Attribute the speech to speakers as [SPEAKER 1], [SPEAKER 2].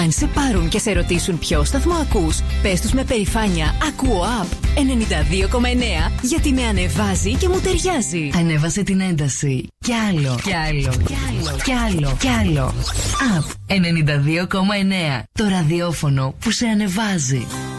[SPEAKER 1] Αν σε πάρουν και σε ρωτήσουν ποιο σταθμό ακούς, πες τους με περηφάνεια «Ακούω Up 92,9» γιατί με ανεβάζει και μου ταιριάζει.
[SPEAKER 2] Ανέβασε την ένταση. Κι άλλο. Κι άλλο. Κι άλλο. Κι άλλο. Κι άλλο. Up 92,9. Το ραδιόφωνο που σε ανεβάζει.